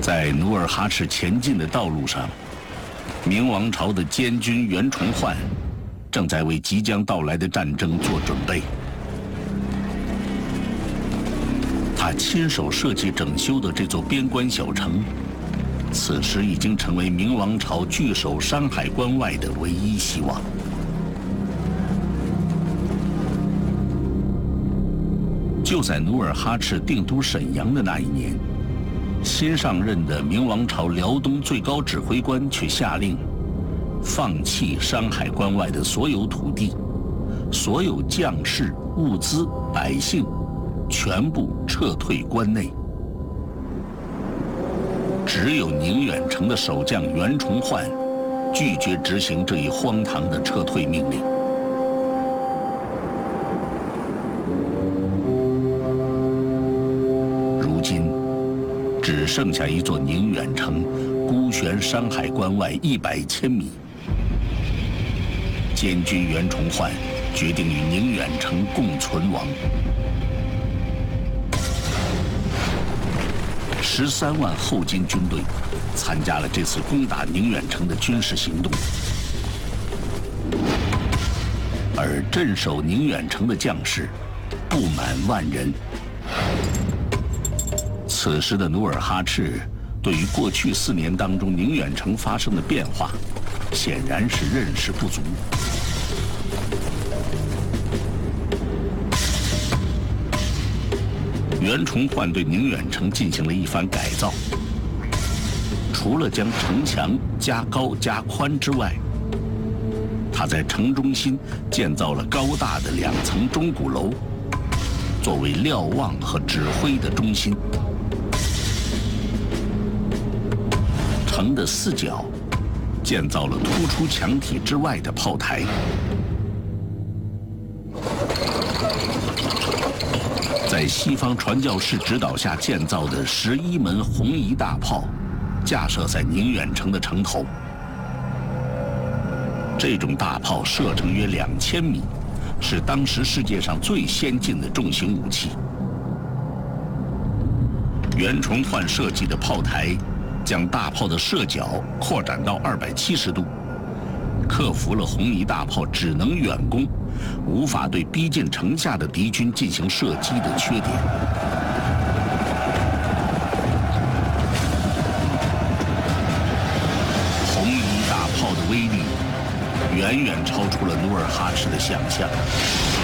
在努尔哈赤前进的道路上，明王朝的监军袁崇焕正在为即将到来的战争做准备。他亲手设计整修的这座边关小城，此时已经成为明王朝据守山海关外的唯一希望。就在努尔哈赤定都沈阳的那一年，新上任的明王朝辽东最高指挥官却下令，放弃山海关外的所有土地，所有将士、物资、百姓，全部撤退关内。只有宁远城的守将袁崇焕拒绝执行这一荒唐的撤退命令。如今，只剩下一座宁远城，孤悬山海关外100千米。监军袁崇焕决定与宁远城共存亡。13万后金军队参加了这次攻打宁远城的军事行动，而镇守宁远城的将士不满10000人。此时的努尔哈赤对于过去4年当中宁远城发生的变化，显然是认识不足。袁崇焕对宁远城进行了一番改造，除了将城墙加高加宽之外，他在城中心建造了高大的2层钟鼓楼，作为瞭望和指挥的中心。城的4角建造了突出墙体之外的炮台。在西方传教士指导下建造的11门红夷大炮，架设在宁远城的城头。这种大炮射程约2000米，是当时世界上最先进的重型武器。袁崇焕设计的炮台将大炮的射角扩展到270度，克服了红夷大炮只能远攻，无法对逼近城下的敌军进行射击的缺点。红夷大炮的威力远远超出了努尔哈赤的想象。